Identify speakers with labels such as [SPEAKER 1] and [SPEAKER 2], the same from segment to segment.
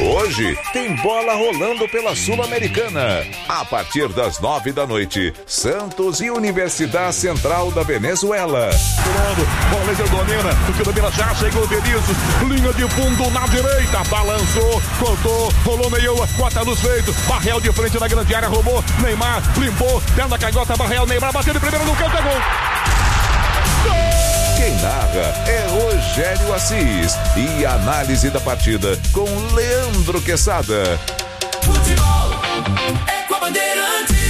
[SPEAKER 1] Hoje tem bola rolando pela Sul-Americana. A partir das 9 da noite, Santos e Universidade Central da Venezuela.
[SPEAKER 2] Bola de domina, o que domina já chegou o Vinícius, linha de fundo na direita, balançou, cortou, rolou meio, bota nos feitos, Barreal de frente na grande área, roubou, Neymar, limpou, dentro da canhota, Barreal, Neymar, bateu de primeira no canto, é gol!
[SPEAKER 1] Quem narra é Rogério Assis e a análise da partida com Leandro Quesada.
[SPEAKER 3] Futebol é com a Bandeirantes.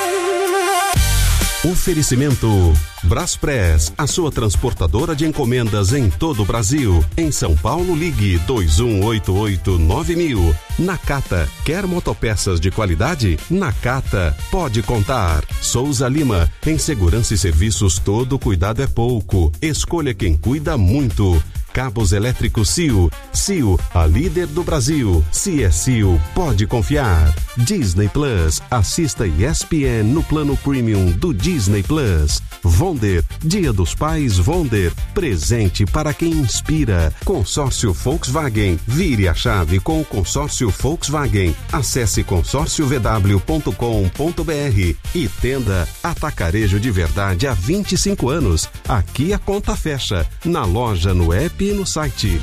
[SPEAKER 4] Oferecimento Braspress, a sua transportadora de encomendas em todo o Brasil. Em São Paulo, ligue 2188-9000. Nakata, quer motopeças de qualidade? Nakata, pode contar. Souza Lima, em segurança e serviços todo cuidado é pouco. Escolha quem cuida muito. Cabos elétricos Sil. Sil, a líder do Brasil. Se é Sil, pode confiar. Disney Plus, assista ESPN no plano premium do Disney Plus. Wonder, Dia dos Pais Wonder, presente para quem inspira. Consórcio Volkswagen, vire a chave com o consórcio Volkswagen. Acesse consórciovw.com.br e Tenda Atacarejo de Verdade há 25 anos. Aqui a conta fecha, na loja, no app e no site.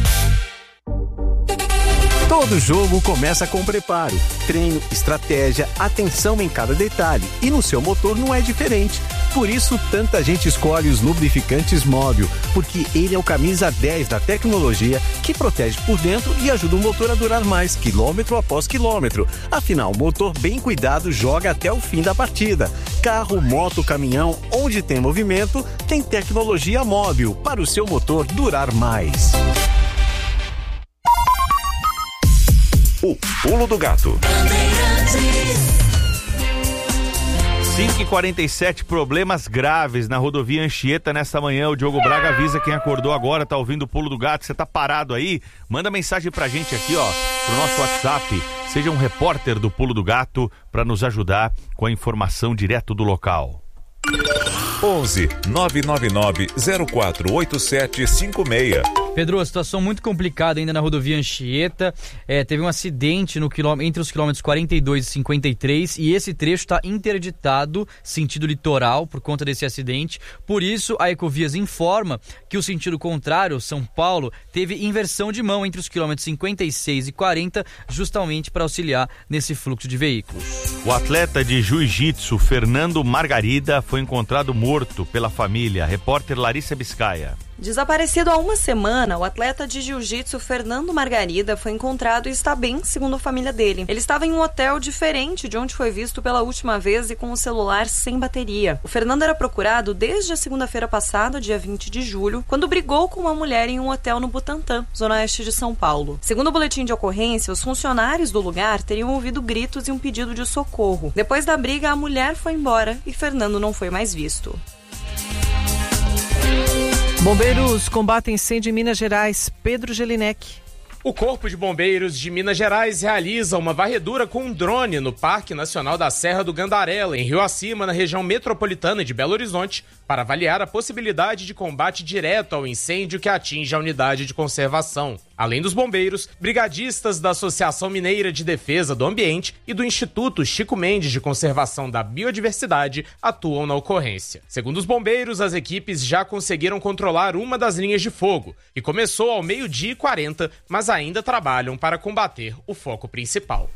[SPEAKER 5] Todo jogo começa com preparo, treino, estratégia, atenção em cada detalhe. E no seu motor não é diferente. Por isso, tanta gente escolhe os lubrificantes Móbil, porque ele é o camisa 10 da tecnologia que protege por dentro e ajuda o motor a durar mais, quilômetro após quilômetro. Afinal, o motor bem cuidado joga até o fim da partida. Carro, moto, caminhão, onde tem movimento, tem tecnologia Móbil para o seu motor durar mais.
[SPEAKER 1] O Pulo do Gato.
[SPEAKER 6] 5h47, problemas graves na rodovia Anchieta nesta manhã. O Diogo Braga avisa quem acordou agora, tá ouvindo o Pulo do Gato. Você tá parado aí? Manda mensagem pra gente aqui, ó, pro nosso WhatsApp. Seja um repórter do Pulo do Gato para nos ajudar com a informação direto do local.
[SPEAKER 1] 11 999 048756.
[SPEAKER 7] Pedro, a situação muito complicada ainda na rodovia Anchieta. Teve um acidente entre os quilômetros 42 e 53 e esse trecho está interditado, sentido litoral, por conta desse acidente. Por isso, a Ecovias informa que o sentido contrário, São Paulo, teve inversão de mão entre os quilômetros 56 e 40, justamente para auxiliar nesse fluxo de veículos.
[SPEAKER 6] O atleta de jiu-jitsu, Fernando Margarida, foi encontrado morto pela família. Repórter Larissa Biscaia.
[SPEAKER 8] Desaparecido há uma semana, o atleta de jiu-jitsu Fernando Margarida foi encontrado e está bem, segundo a família dele. Ele estava em um hotel diferente de onde foi visto pela última vez e com o celular sem bateria. O Fernando era procurado desde a segunda-feira passada, dia 20 de julho, quando brigou com uma mulher em um hotel no Butantã, zona oeste de São Paulo. Segundo o boletim de ocorrência, os funcionários do lugar teriam ouvido gritos e um pedido de socorro. Depois da briga, a mulher foi embora e Fernando não foi mais visto.
[SPEAKER 9] Bombeiros combatem incêndio em Minas Gerais. Pedro Gelinek.
[SPEAKER 10] O Corpo de Bombeiros de Minas Gerais realiza uma varredura com um drone no Parque Nacional da Serra do Gandarela, em Rio Acima, na região metropolitana de Belo Horizonte, para avaliar a possibilidade de combate direto ao incêndio que atinge a unidade de conservação. Além dos bombeiros, brigadistas da Associação Mineira de Defesa do Ambiente e do Instituto Chico Mendes de Conservação da Biodiversidade atuam na ocorrência. Segundo os bombeiros, as equipes já conseguiram controlar uma das linhas de fogo e começou ao 12h40, mas ainda trabalham para combater o foco principal.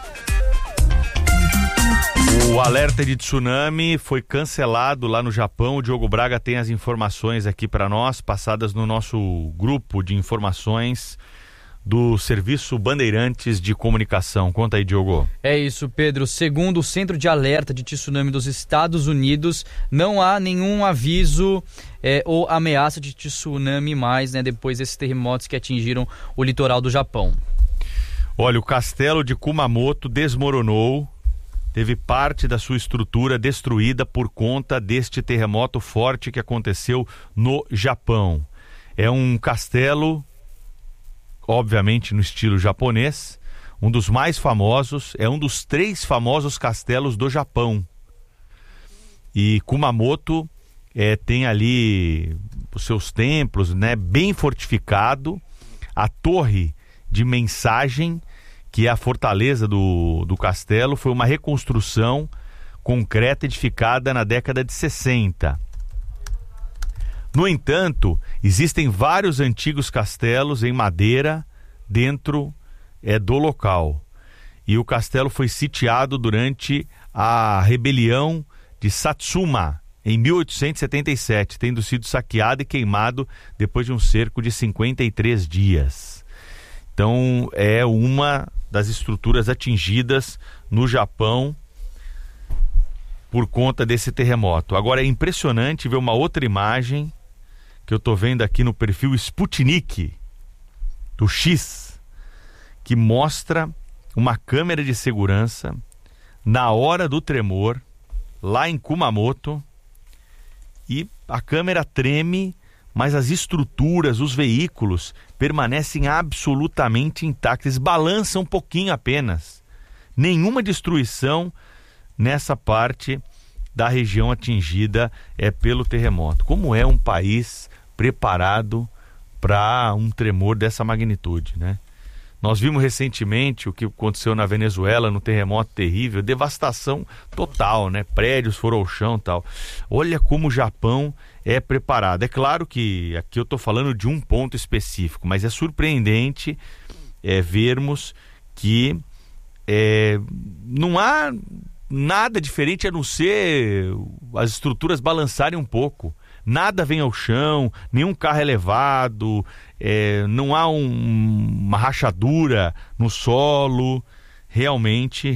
[SPEAKER 6] O alerta de tsunami foi cancelado lá no Japão. O Diogo Braga tem as informações aqui para nós, passadas no nosso grupo de informações do Serviço Bandeirantes de Comunicação. Conta aí, Diogo.
[SPEAKER 7] É isso, Pedro. Segundo o Centro de Alerta de Tsunami dos Estados Unidos, não há nenhum aviso ou ameaça de tsunami mais, depois desses terremotos que atingiram o litoral do Japão.
[SPEAKER 6] Olha, o castelo de Kumamoto desmoronou. Teve parte da sua estrutura destruída por conta deste terremoto forte que aconteceu no Japão. É um castelo, obviamente no estilo japonês, um dos mais famosos, é um dos 3 famosos castelos do Japão. E Kumamoto tem ali os seus templos, bem fortificado. A torre de mensagem, que é a fortaleza do castelo, foi uma reconstrução concreta edificada na década de 60. No entanto, existem vários antigos castelos em madeira dentro do local. E o castelo foi sitiado durante a rebelião de Satsuma, em 1877, tendo sido saqueado e queimado depois de um cerco de 53 dias. Então, é uma das estruturas atingidas no Japão por conta desse terremoto. Agora, é impressionante ver uma outra imagem que eu estou vendo aqui no perfil Sputnik, do X, que mostra uma câmera de segurança na hora do tremor, lá em Kumamoto, e a câmera treme, mas as estruturas, os veículos permanecem absolutamente intactos, eles balançam um pouquinho apenas. Nenhuma destruição nessa parte da região atingida pelo terremoto. Como é um país preparado para um tremor dessa magnitude, né? Nós vimos recentemente o que aconteceu na Venezuela, no terremoto terrível, devastação total, né? Prédios foram ao chão e tal. Olha como o Japão é preparado. É claro que aqui eu estou falando de um ponto específico, mas é surpreendente vermos que não há nada diferente a não ser as estruturas balançarem um pouco. Nada vem ao chão, nenhum carro é levado, não há uma rachadura no solo. Realmente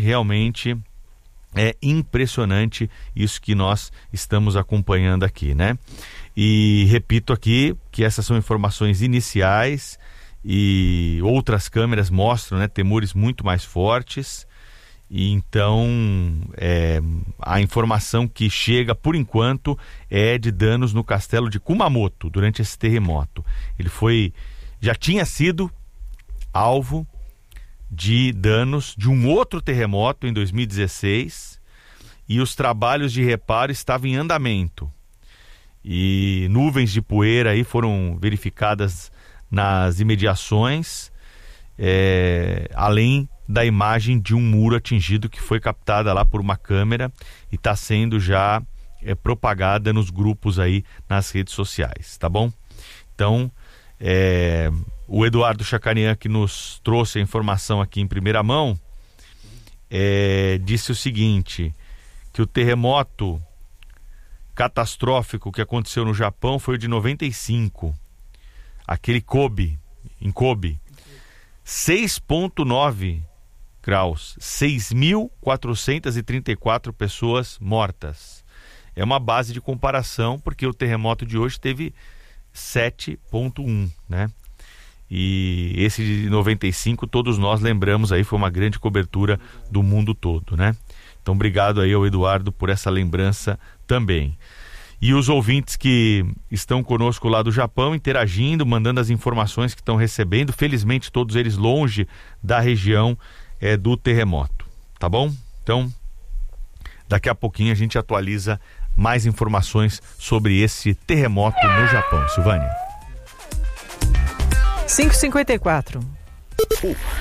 [SPEAKER 6] é impressionante isso que nós estamos acompanhando aqui, né? E repito aqui que essas são informações iniciais e outras câmeras mostram, né, temores muito mais fortes. E então a informação que chega por enquanto é de danos no castelo de Kumamoto durante esse terremoto. Ele já tinha sido alvo de danos de um outro terremoto em 2016 e os trabalhos de reparo estavam em andamento. E nuvens de poeira aí foram verificadas nas imediações, além da imagem de um muro atingido que foi captada lá por uma câmera e está sendo já propagada nos grupos aí nas redes sociais, tá bom? Então, o Eduardo Chacarian, que nos trouxe a informação aqui em primeira mão, disse o seguinte, que o terremoto catastrófico que aconteceu no Japão foi o de 95, aquele em Kobe, 6,9 graus, 6.434 pessoas mortas. É uma base de comparação, porque o terremoto de hoje teve 7,1, né? E esse de 95, todos nós lembramos aí, foi uma grande cobertura do mundo todo, né? Então, obrigado aí ao Eduardo por essa lembrança também. E os ouvintes que estão conosco lá do Japão, interagindo, mandando as informações que estão recebendo, felizmente todos eles longe da região do terremoto, tá bom? Então, daqui a pouquinho a gente atualiza mais informações sobre esse terremoto no Japão. Silvânia.
[SPEAKER 9] 5h54.